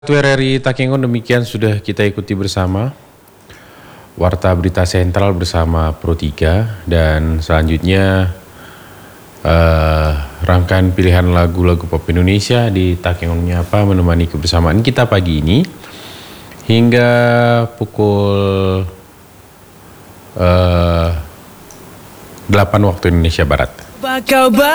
RRI Takengon, demikian sudah kita ikuti bersama Warta Berita Sentral bersama Pro3, dan selanjutnya rangkaian pilihan lagu-lagu pop Indonesia di Takengon Nyapa menemani kebersamaan kita pagi ini hingga pukul 8 waktu Indonesia Barat.